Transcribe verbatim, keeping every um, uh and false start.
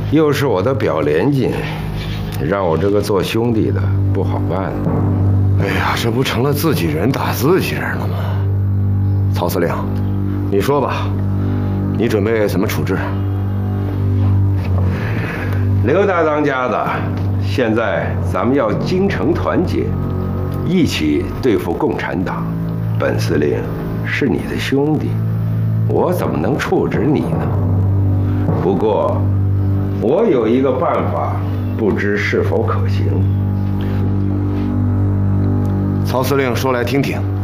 又是我的表连襟，让我这个做兄弟的不好办。 哎呀，这不成了自己人打自己人了吗？曹司令，你说吧，你准备怎么处置？ 刘大当家的，现在咱们要精诚团结，一起对付共产党。本司令是你的兄弟，我怎么能处置你呢？不过，我有一个办法，不知是否可行。 曹司令说来听听。